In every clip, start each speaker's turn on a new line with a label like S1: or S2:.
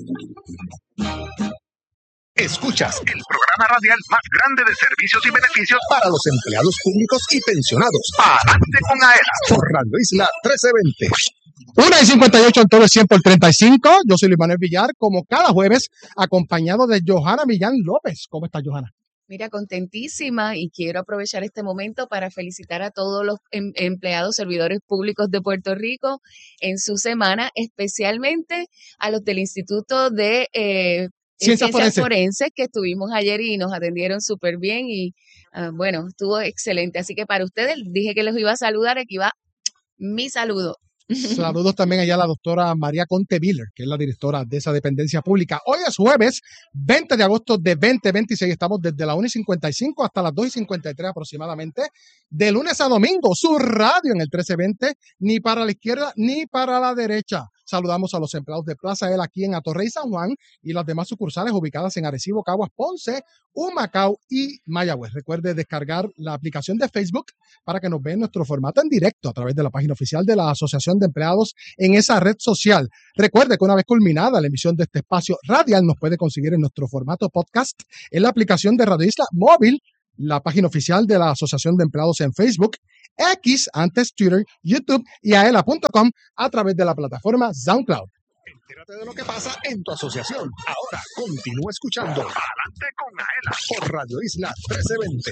S1: Escuchas el programa radial más grande de servicios y beneficios para los empleados públicos y pensionados. Adelante con AELA por Radio Isla 1320.
S2: 1:58 en todo el 100 por 35. Yo soy Luis Manuel Villar, como cada jueves, acompañado de Johanna Millán López. ¿Cómo estás, Johanna?
S3: Mira, contentísima, y quiero aprovechar este momento para felicitar a todos los empleados, servidores públicos de Puerto Rico en su semana, especialmente a los del Instituto de Ciencias Forenses que estuvimos ayer y nos atendieron súper bien y bueno, estuvo excelente. Así que para ustedes dije que los iba a saludar, aquí va mi saludo.
S2: Saludos también allá a la doctora María Conte Miller, que es la directora de esa dependencia pública. Hoy es jueves 20 de agosto de 2026. Estamos desde las 1:55 hasta las 2:53 aproximadamente. De lunes a domingo, su radio en el 1320, ni para la izquierda ni para la derecha. Saludamos a los empleados de Plaza AELA aquí en Atorrey, San Juan y las demás sucursales ubicadas en Arecibo, Caguas, Ponce, Humacao y Mayagüez. Recuerde descargar la aplicación de Facebook para que nos vean nuestro formato en directo a través de la página oficial de la Asociación de Empleados en esa red social. Recuerde que una vez culminada la emisión de este espacio radial nos puede conseguir en nuestro formato podcast en la aplicación de Radio Isla Móvil, la página oficial de la Asociación de Empleados en Facebook, X, antes Twitter, YouTube y aela.com a través de la plataforma SoundCloud.
S1: Entérate de lo que pasa en tu asociación. Ahora continúa escuchando Adelante con AELA por Radio Isla 1320.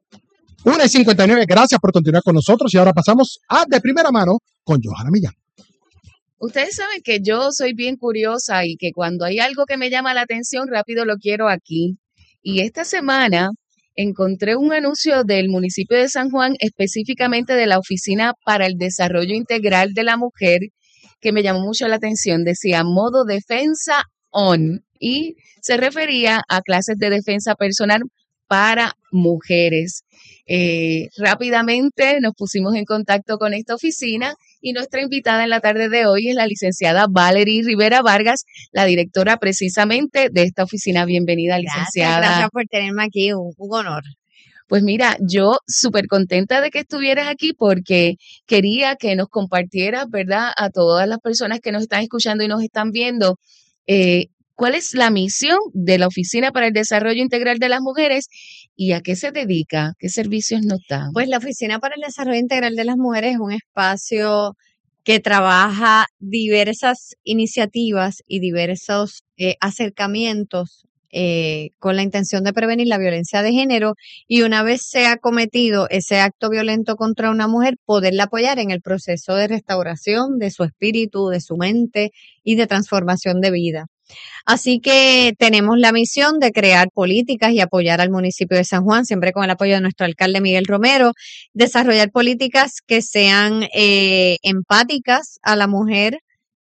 S2: 1:59, gracias por continuar con nosotros y ahora pasamos a De Primera Mano con Johanna Millán.
S3: Ustedes saben que yo soy bien curiosa y que cuando hay algo que me llama la atención, rápido lo quiero aquí. Y esta semana encontré un anuncio del municipio de San Juan, específicamente de la Oficina para el Desarrollo Integral de la Mujer, que me llamó mucho la atención. Decía modo defensa on y se refería a clases de defensa personal para mujeres. Rápidamente nos pusimos en contacto con esta oficina y nuestra invitada en la tarde de hoy es la licenciada Valerie Rivera Vargas, la directora precisamente de esta oficina. Bienvenida, licenciada.
S4: Gracias por tenerme aquí, un honor.
S3: Pues mira, yo súper contenta de que estuvieras aquí porque quería que nos compartieras, ¿verdad?, a todas las personas que nos están escuchando y nos están viendo, ¿cuál es la misión de la Oficina para el Desarrollo Integral de las Mujeres y a qué se dedica? ¿Qué servicios nos dan?
S4: Pues la Oficina para el Desarrollo Integral de las Mujeres es un espacio que trabaja diversas iniciativas y diversos acercamientos con la intención de prevenir la violencia de género y una vez sea cometido ese acto violento contra una mujer, poderla apoyar en el proceso de restauración de su espíritu, de su mente y de transformación de vida. Así que tenemos la misión de crear políticas y apoyar al municipio de San Juan, siempre con el apoyo de nuestro alcalde Miguel Romero, desarrollar políticas que sean empáticas a la mujer,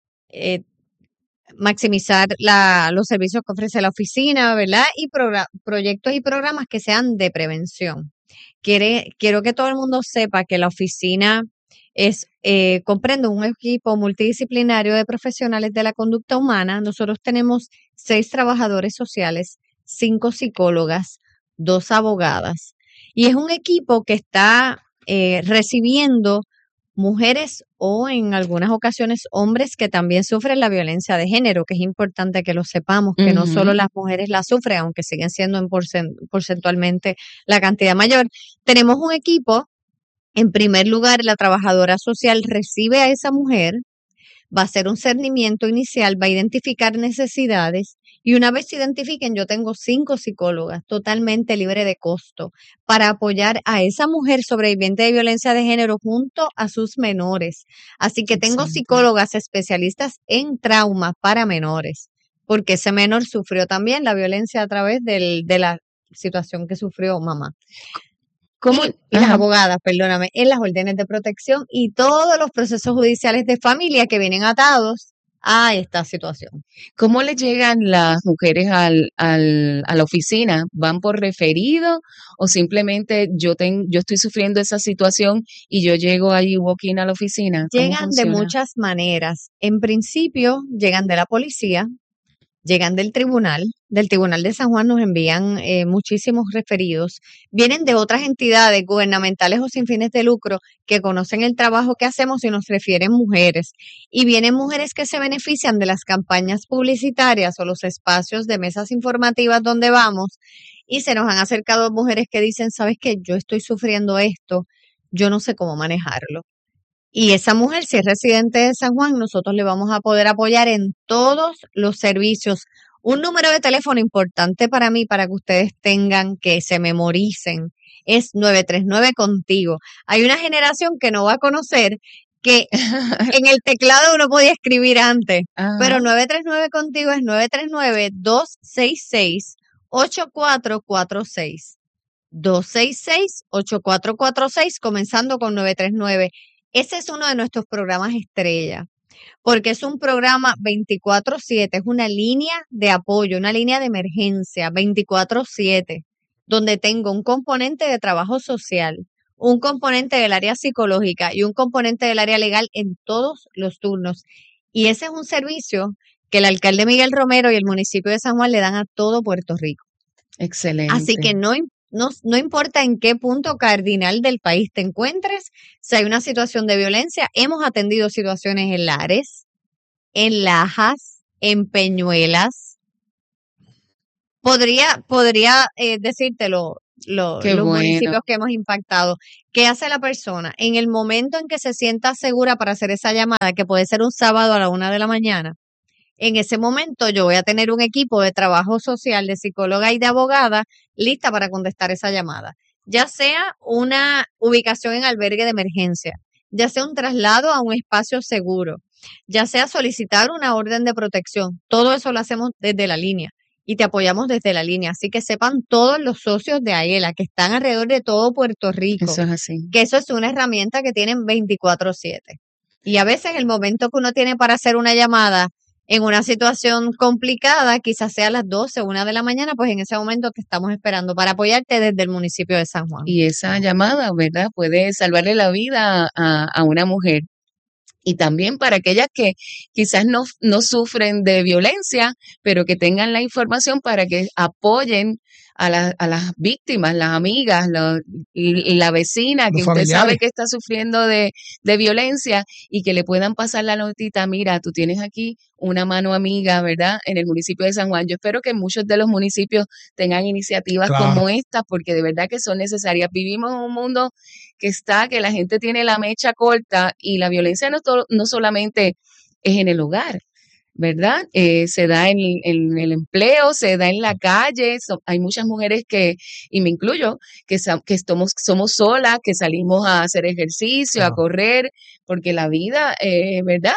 S4: maximizar los servicios que ofrece la oficina, ¿verdad? Y proyectos y programas que sean de prevención. Quiero que todo el mundo sepa que la oficina comprende un equipo multidisciplinario de profesionales de la conducta humana. Nosotros tenemos 6 trabajadores sociales, 5 psicólogas, 2 abogadas. Y es un equipo que está recibiendo mujeres o en algunas ocasiones hombres que también sufren la violencia de género, que es importante que lo sepamos, que no solo las mujeres la sufren, aunque siguen siendo porcentualmente la cantidad mayor. Tenemos un equipo. En primer lugar, la trabajadora social recibe a esa mujer, va a hacer un cernimiento inicial, va a identificar necesidades y una vez se identifiquen, yo tengo 5 psicólogas totalmente libre de costo para apoyar a esa mujer sobreviviente de violencia de género junto a sus menores. Así que tengo psicólogas especialistas en trauma para menores, porque ese menor sufrió también la violencia a través de la situación que sufrió mamá. Y las abogadas, perdóname, en las órdenes de protección y todos los procesos judiciales de familia que vienen atados a esta situación.
S3: ¿Cómo le llegan las mujeres a la oficina? ¿Van por referido o simplemente yo estoy sufriendo esa situación y yo llego ahí walk-in a la oficina?
S4: Llegan de muchas maneras. En principio, llegan de la policía, llegan del Tribunal de San Juan nos envían muchísimos referidos, vienen de otras entidades gubernamentales o sin fines de lucro que conocen el trabajo que hacemos y nos refieren mujeres. Y vienen mujeres que se benefician de las campañas publicitarias o los espacios de mesas informativas donde vamos y se nos han acercado mujeres que dicen, ¿sabes qué? Yo estoy sufriendo esto, yo no sé cómo manejarlo. Y esa mujer, si es residente de San Juan, nosotros le vamos a poder apoyar en todos los servicios. Un número de teléfono importante para mí, para que ustedes tengan, que se memoricen, es 939 contigo. Hay una generación que no va a conocer que en el teclado uno podía escribir antes, pero 939 contigo es 939-266-8446. 266-8446, comenzando con 939. Ese es uno de nuestros programas estrella, porque es un programa 24/7, es una línea de apoyo, una línea de emergencia 24/7, donde tengo un componente de trabajo social, un componente del área psicológica y un componente del área legal en todos los turnos. Y ese es un servicio que el alcalde Miguel Romero y el municipio de San Juan le dan a todo Puerto Rico.
S3: Excelente.
S4: Así que no importa en qué punto cardinal del país te encuentres, si hay una situación de violencia, hemos atendido situaciones en Lares, en Lajas, en Peñuelas. Podría decirte los municipios que hemos impactado. ¿Qué hace la persona? En el momento en que se sienta segura para hacer esa llamada, que puede ser un sábado a la 1 de la mañana, en ese momento yo voy a tener un equipo de trabajo social, de psicóloga y de abogada lista para contestar esa llamada. Ya sea una ubicación en albergue de emergencia, ya sea un traslado a un espacio seguro, ya sea solicitar una orden de protección. Todo eso lo hacemos desde la línea y te apoyamos desde la línea. Así que sepan todos los socios de AELA que están alrededor de todo Puerto Rico,
S3: eso es así,
S4: que eso es una herramienta que tienen 24/7. Y a veces el momento que uno tiene para hacer una llamada en una situación complicada, quizás sea a las 12 o 1 de la mañana, pues en ese momento te estamos esperando para apoyarte desde el municipio de San Juan.
S3: Y esa llamada, ¿verdad?, puede salvarle la vida a una mujer. Y también para aquellas que quizás no sufren de violencia, pero que tengan la información para que apoyen a las víctimas, las amigas, la vecina que usted sabe que está sufriendo de violencia y que le puedan pasar la notita, mira, tú tienes aquí una mano amiga, ¿verdad?, en el municipio de San Juan. Yo espero que muchos de los municipios tengan iniciativas como esta, porque de verdad que son necesarias. Vivimos en un mundo que la gente tiene la mecha corta y la violencia no solamente es en el hogar, ¿verdad? Se da en el empleo, se da en la calle. Hay muchas mujeres y me incluyo, que somos solas, que salimos a hacer ejercicio, a correr, porque la vida, ¿verdad?,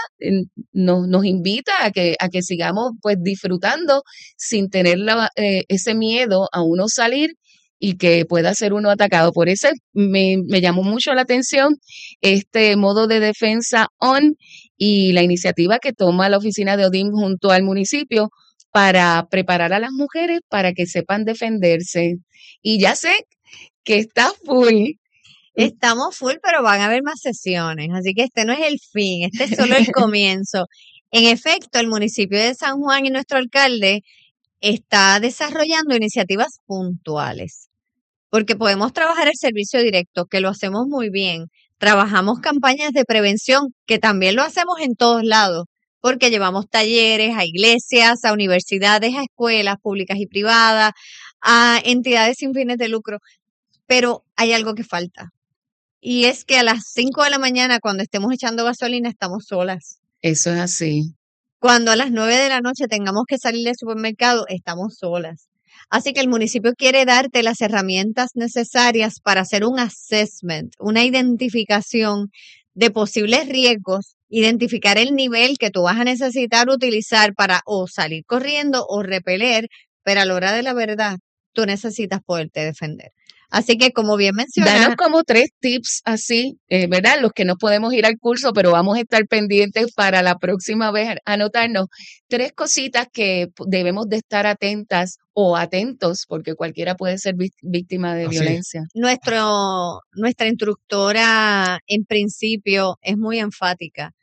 S3: nos invita a que sigamos pues disfrutando sin tener ese miedo a uno salir y que pueda ser uno atacado. Por eso me llamó mucho la atención este modo de defensa ON y la iniciativa que toma la oficina de ODIM junto al municipio para preparar a las mujeres para que sepan defenderse. Y ya sé que está full.
S4: Estamos full, pero van a haber más sesiones, así que este no es el fin, este es solo el comienzo. En efecto, el municipio de San Juan y nuestro alcalde está desarrollando iniciativas puntuales, porque podemos trabajar el servicio directo, que lo hacemos muy bien. Trabajamos campañas de prevención, que también lo hacemos en todos lados, porque llevamos talleres a iglesias, a universidades, a escuelas públicas y privadas, a entidades sin fines de lucro. Pero hay algo que falta. Y es que a las 5 de la mañana, cuando estemos echando gasolina, estamos solas.
S3: Eso es así.
S4: Cuando a las 9 de la noche tengamos que salir del supermercado, estamos solas. Así que el municipio quiere darte las herramientas necesarias para hacer un assessment, una identificación de posibles riesgos, identificar el nivel que tú vas a necesitar utilizar para o salir corriendo o repeler, pero a la hora de la verdad, tú necesitas poderte defender. Así que, como bien mencionas,
S3: danos como 3 tips así, ¿verdad? Los que no podemos ir al curso, pero vamos a estar pendientes para la próxima vez, anotarnos 3 cositas que debemos de estar atentas o atentos, porque cualquiera puede ser víctima de violencia.
S4: Nuestra instructora, en principio, es muy enfática.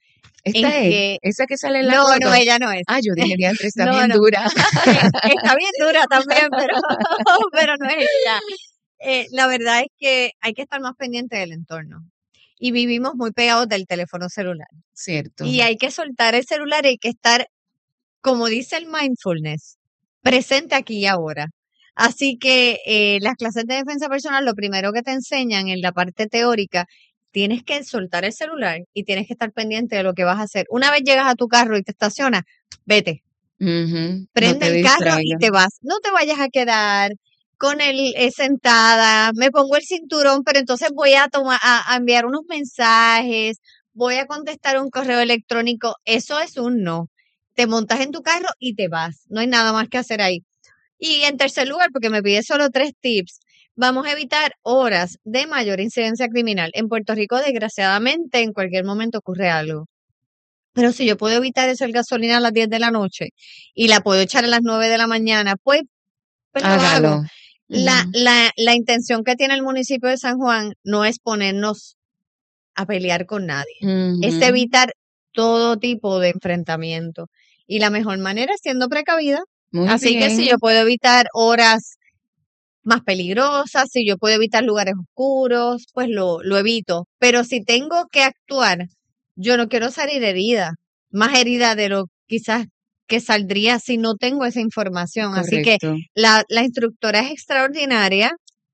S3: Esta es, esa que sale en la
S4: No,
S3: foto.
S4: no, ella no es.
S3: Yo dije, diantre, está
S4: No,
S3: bien
S4: no.
S3: dura.
S4: Está bien dura también, pero no es ella. La verdad es que hay que estar más pendiente del entorno. Y vivimos muy pegados del teléfono celular.
S3: Cierto.
S4: Y hay que soltar el celular y hay que estar, como dice el mindfulness, presente aquí y ahora. Así que las clases de defensa personal, lo primero que te enseñan en la parte teórica, tienes que soltar el celular y tienes que estar pendiente de lo que vas a hacer. Una vez llegas a tu carro y te estacionas, vete. Prende el carro y te vas. No te vayas a quedar con él sentada, me pongo el cinturón, pero entonces voy a enviar unos mensajes, voy a contestar un correo electrónico. Eso es un no. Te montas en tu carro y te vas. No hay nada más que hacer ahí. Y en tercer lugar, porque me pide solo 3 tips, vamos a evitar horas de mayor incidencia criminal. En Puerto Rico, desgraciadamente, en cualquier momento ocurre algo. Pero si yo puedo evitar echar gasolina a las 10 de la noche y la puedo echar a las 9 de la mañana, pues lo hago. La intención que tiene el municipio de San Juan no es ponernos a pelear con nadie, es evitar todo tipo de enfrentamiento. Y la mejor manera es siendo precavida. Así que si yo puedo evitar horas más peligrosas, si yo puedo evitar lugares oscuros, pues lo evito. Pero si tengo que actuar, yo no quiero salir herida, más herida de lo quizás que saldría si no tengo esa información.
S3: Correcto.
S4: Así que la instructora es extraordinaria.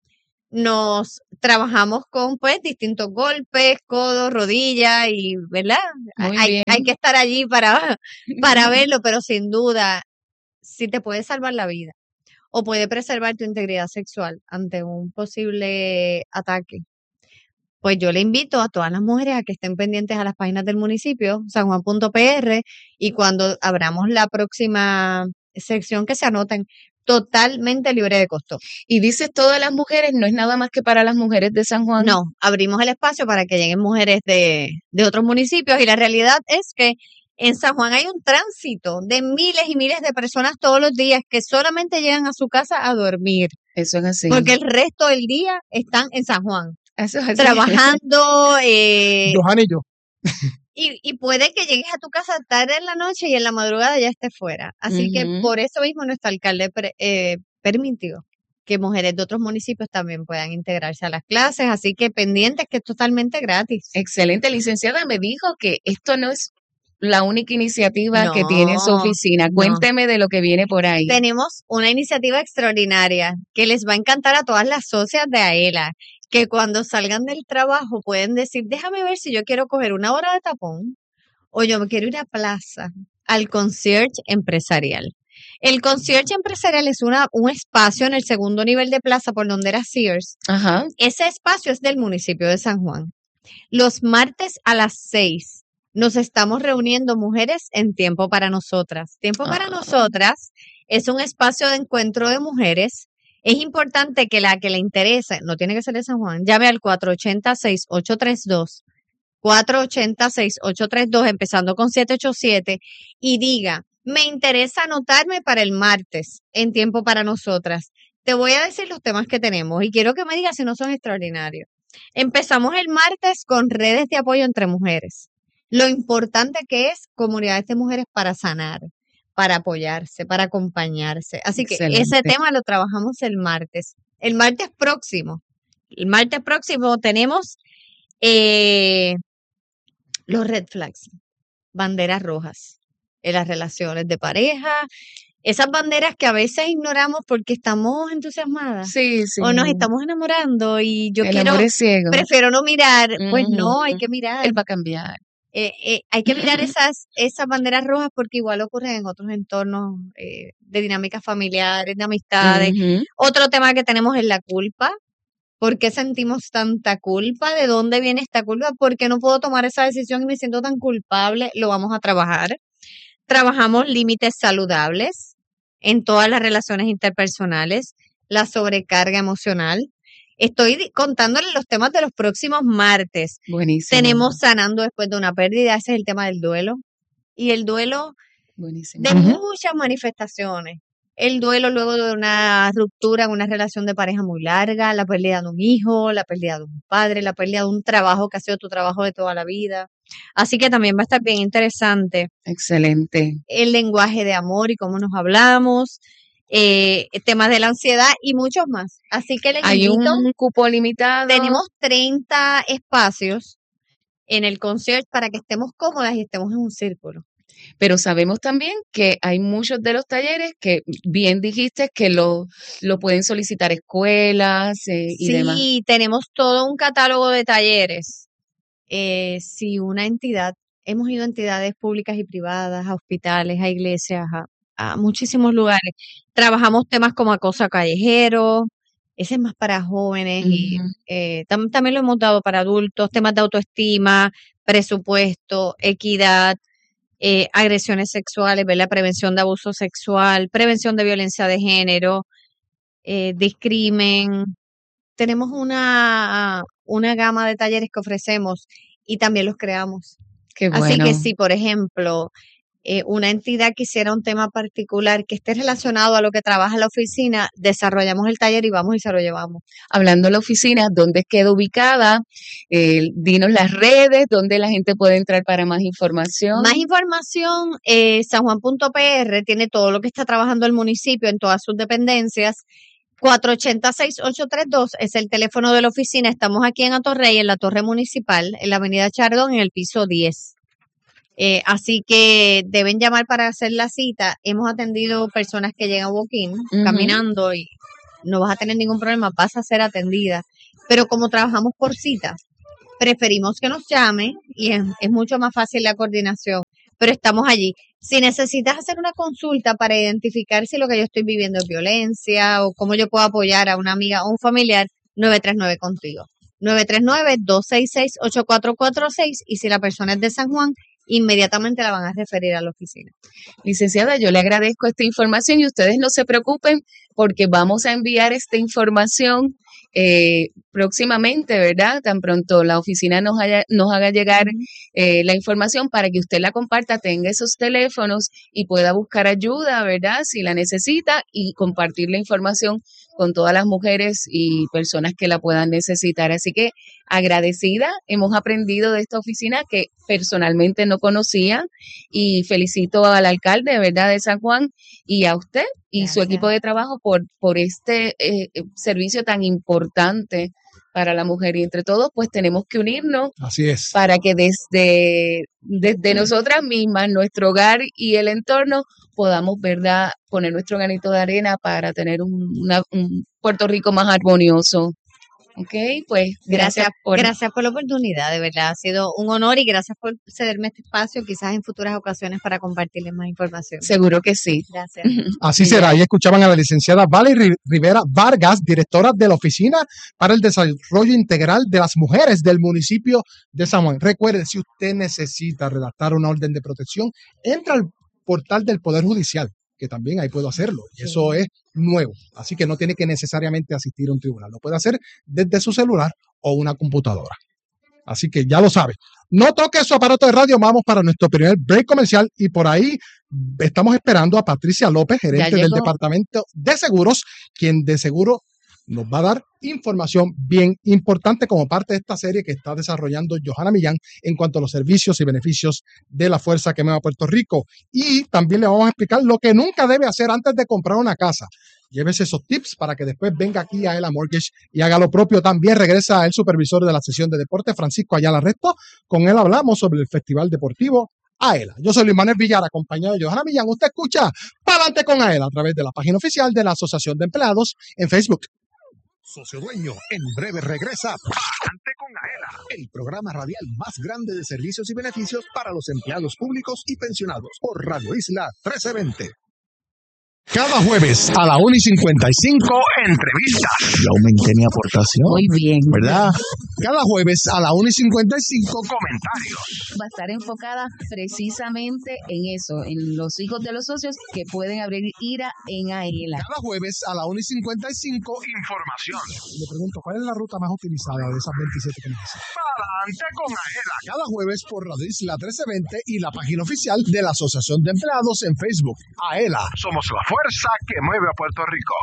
S4: Nos trabajamos con pues distintos golpes, codos, rodillas y, ¿verdad? Hay que estar allí para verlo, pero sin duda, si te puede salvar la vida o puede preservar tu integridad sexual ante un posible ataque, pues yo le invito a todas las mujeres a que estén pendientes a las páginas del municipio, sanjuan.pr, y cuando abramos la próxima sección que se anoten, totalmente libre de costo.
S3: Y dices todas las mujeres, no es nada más que para las mujeres de San Juan.
S4: No, abrimos el espacio para que lleguen mujeres de otros municipios, y la realidad es que en San Juan hay un tránsito de miles y miles de personas todos los días que solamente llegan a su casa a dormir.
S3: Eso es así.
S4: Porque el resto del día están en San Juan.
S3: Eso es así.
S4: Trabajando.
S2: Johan y yo.
S4: Y puede que llegues a tu casa tarde en la noche y en la madrugada ya estés fuera. Así que por eso mismo nuestro alcalde permitió que mujeres de otros municipios también puedan integrarse a las clases. Así que pendientes, que es totalmente gratis.
S3: Excelente. Licenciada, me dijo que esto no es la única iniciativa que tiene su oficina. Cuénteme de lo que viene por ahí.
S4: Tenemos una iniciativa extraordinaria que les va a encantar a todas las socias de AELA, que cuando salgan del trabajo pueden decir, déjame ver si yo quiero coger una hora de tapón o yo me quiero ir a plaza al concierge empresarial. El concierge empresarial es un espacio en el segundo nivel de plaza por donde era Sears.
S3: Ajá.
S4: Ese espacio es del municipio de San Juan. Los martes a las 6 nos estamos reuniendo mujeres en Tiempo para Nosotras. Tiempo para Nosotras es un espacio de encuentro de mujeres. Es importante que la que le interese, no tiene que ser de San Juan, llame al 480-6832, 480-6832, empezando con 787, y diga, me interesa anotarme para el martes en Tiempo para Nosotras. Te voy a decir los temas que tenemos y quiero que me digas si no son extraordinarios. Empezamos el martes con redes de apoyo entre mujeres. Lo importante que es comunidades de mujeres para sanar, para apoyarse, para acompañarse. Así que ese tema lo trabajamos el martes. El martes próximo tenemos los red flags, banderas rojas en las relaciones de pareja. Esas banderas que a veces ignoramos porque estamos entusiasmadas.
S3: Sí.
S4: O nos estamos enamorando y
S3: el amor es ciego.
S4: Prefiero no mirar. Pues no, hay que mirar.
S3: Él va a cambiar.
S4: Hay que mirar esas banderas rojas porque igual ocurren en otros entornos de dinámicas familiares, de amistades. Otro tema que tenemos es la culpa. ¿Por qué sentimos tanta culpa? ¿De dónde viene esta culpa? ¿Por qué no puedo tomar esa decisión y me siento tan culpable? Lo vamos a trabajar. Trabajamos límites saludables en todas las relaciones interpersonales, la sobrecarga emocional. Estoy contándoles los temas de los próximos martes.
S3: Buenísimo.
S4: Tenemos sanando después de una pérdida, ese es el tema del duelo. Y el duelo de muchas manifestaciones. el duelo luego de una ruptura en una relación de pareja muy larga, la pérdida de un hijo, la pérdida de un padre, la pérdida de un trabajo que ha sido tu trabajo de toda la vida. Así que también va a estar bien interesante.
S3: Excelente.
S4: El lenguaje de amor y cómo nos hablamos, temas de la ansiedad y muchos más. Así que les
S3: Hay
S4: invito,
S3: un cupo limitado.
S4: tenemos 30 espacios en el concierto para que estemos cómodas y estemos en un círculo.
S3: Pero sabemos también que hay muchos de los talleres que bien dijiste que lo pueden solicitar escuelas y demás.
S4: Sí, tenemos todo un catálogo de talleres. Si una entidad, hemos ido a entidades públicas y privadas, a hospitales, a iglesias, a muchísimos lugares. Trabajamos temas como acoso callejero, ese es más para jóvenes y también lo hemos dado para adultos, temas de autoestima, presupuesto, equidad, agresiones sexuales, ¿verdad? Prevención de abuso sexual, prevención de violencia de género, discrimen. Tenemos una gama de talleres que ofrecemos y también los creamos.
S3: Qué bueno.
S4: Así que si, por ejemplo, una entidad quisiera un tema particular que esté relacionado a lo que trabaja la oficina, desarrollamos el taller y vamos y se lo llevamos.
S3: Hablando de la oficina, ¿dónde queda ubicada? Dinos las redes, ¿dónde la gente puede entrar para más información?
S4: Más información, sanjuan.pr tiene todo lo que está trabajando el municipio en todas sus dependencias. 480-6832 es el teléfono de la oficina. Estamos aquí en Atorrey, en la Torre Municipal, en la Avenida Chardón, en el piso 10. Así que deben llamar para hacer la cita. Hemos atendido personas que llegan walk-in, caminando, y no vas a tener ningún problema, vas a ser atendida. Pero como trabajamos por cita, preferimos que nos llame y es mucho más fácil la coordinación. Pero estamos allí. Si necesitas hacer una consulta para identificar si lo que yo estoy viviendo es violencia o cómo yo puedo apoyar a una amiga o un familiar, 939 contigo. 939-266-8446 y si la persona es de San Juan, inmediatamente la van a referir a la oficina.
S3: Licenciada, yo le agradezco esta información y ustedes no se preocupen porque vamos a enviar esta información próximamente, ¿verdad? Tan pronto la oficina nos haga llegar la información para que usted la comparta, tenga esos teléfonos y pueda buscar ayuda, ¿verdad? Si la necesita y compartir la información con todas las mujeres y personas que la puedan necesitar. Así que agradecida, hemos aprendido de esta oficina que personalmente no conocía y felicito al alcalde, ¿verdad?, de San Juan y a usted y
S4: Gracias.
S3: su equipo de trabajo por este servicio tan importante para la mujer y entre todos pues tenemos que unirnos.
S2: Así es.
S3: Para que desde nosotras mismas, nuestro hogar y el entorno podamos, ¿verdad?, poner nuestro granito de arena para tener un Puerto Rico más armonioso. Ok, pues gracias por
S4: la oportunidad, de verdad, ha sido un honor y gracias por cederme este espacio, quizás en futuras ocasiones para compartirles más información.
S3: Seguro que sí.
S4: Gracias.
S2: Así será. Ahí escuchaban a la licenciada Valerie Rivera Vargas, directora de la Oficina para el Desarrollo Integral de las Mujeres del municipio de San Juan. Recuerde, si usted necesita redactar una orden de protección, entra al portal del Poder Judicial, que también ahí puedo hacerlo. Y eso es nuevo. Así que no tiene que necesariamente asistir a un tribunal. Lo puede hacer desde su celular o una computadora. Así que ya lo sabe. No toque su aparato de radio. Vamos para nuestro primer break comercial. Y por ahí estamos esperando a Patricia López, gerente del Departamento de Seguros, quien de seguro nos va a dar información bien importante como parte de esta serie que está desarrollando Johanna Millán en cuanto a los servicios y beneficios de la Fuerza que Mueve a Puerto Rico. Y también le vamos a explicar lo que nunca debe hacer antes de comprar una casa. Llévese esos tips para que después venga aquí a Ela Mortgage y haga lo propio. También regresa el supervisor de la sesión de deporte, Francisco Ayala Resto. Con él hablamos sobre el Festival Deportivo AELA. Yo soy Luis Manuel Villar, acompañado de Johanna Millán. Usted escucha Pa'lante con AELA a través de la página oficial de la Asociación de Empleados en Facebook.
S1: Socio Dueño, en breve regresa Pa'lante con AELA, el programa radial más grande de servicios y beneficios para los empleados públicos y pensionados por Radio Isla 1320. Cada jueves a la 1:55, entrevistas. Yo aumenté mi aportación.
S3: Muy bien.
S1: ¿Verdad? Cada jueves a la 1:55, comentarios.
S3: Va a estar enfocada precisamente en eso, en los hijos de los socios que pueden abrir IRA en AELA.
S1: Cada jueves a la 1:55, información.
S2: Le pregunto, ¿cuál es la ruta más utilizada de esas 27 que me dicen?
S1: Pa'lante con AELA. Cada jueves por Radio Isla 1320 y la página oficial de la Asociación de Empleados en Facebook. AELA, somos la fuerza que mueve a Puerto Rico.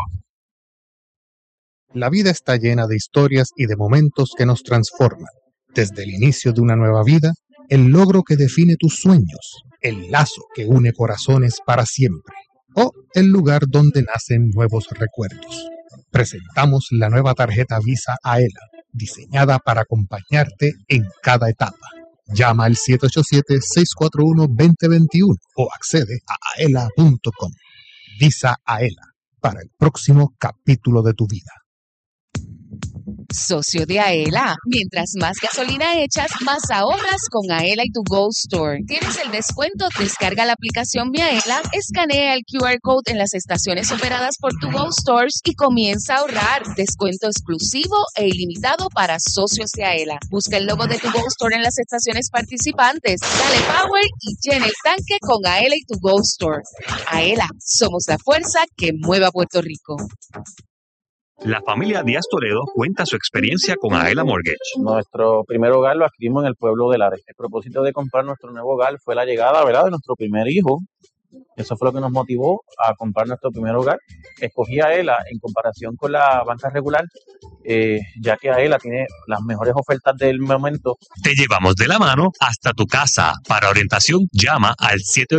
S5: La vida está llena de historias y de momentos que nos transforman. Desde el inicio de una nueva vida, el logro que define tus sueños, el lazo que une corazones para siempre, o el lugar donde nacen nuevos recuerdos. Presentamos la nueva tarjeta Visa Aela, diseñada para acompañarte en cada etapa. Llama al 787-641-2021 o accede a aela.com. Visa Aela, para el próximo capítulo de tu vida.
S3: Socio de Aela. Mientras más gasolina echas, más ahorras con Aela y tu Go Store. ¿Tienes el descuento? Descarga la aplicación Mi Aela, escanea el QR Code en las estaciones operadas por tu Go Stores y comienza a ahorrar. Descuento exclusivo e ilimitado para socios de Aela. Busca el logo de tu Go Store en las estaciones participantes. Dale power y llena el tanque con Aela y tu Go Store. Aela, somos la fuerza que mueve a Puerto Rico.
S6: La familia Díaz Toledo cuenta su experiencia con Aela Mortgage.
S7: Nuestro primer hogar lo adquirimos en el pueblo de Lares. El propósito de comprar nuestro nuevo hogar fue la llegada, ¿verdad?, de nuestro primer hijo. Eso fue lo que nos motivó a comprar nuestro primer hogar. Escogí a Aela en comparación con la banca regular, ya que Aela tiene las mejores ofertas del momento.
S6: Te llevamos de la mano hasta tu casa. Para orientación, llama al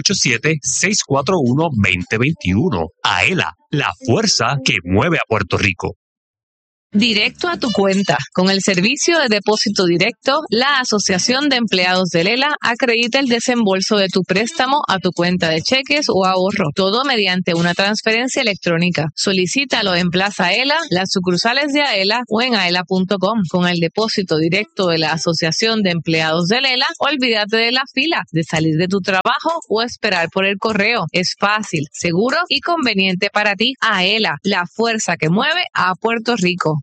S6: 787-641-2021. Aela, la fuerza que mueve a Puerto Rico.
S8: Directo a tu cuenta. Con el servicio de depósito directo, la Asociación de Empleados de Lela acredita el desembolso de tu préstamo a tu cuenta de cheques o ahorro, todo mediante una transferencia electrónica. Solicítalo en Plaza Aela, las sucursales de Aela o en aela.com. Con el depósito directo de la Asociación de Empleados de Lela, olvídate de la fila, de salir de tu trabajo o esperar por el correo. Es fácil, seguro y conveniente para ti. Aela, la fuerza que mueve a Puerto Rico.